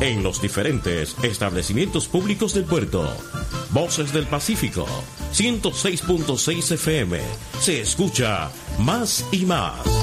en los diferentes establecimientos públicos del puerto. Voces del Pacífico, 106.6 FM. Se escucha más y más.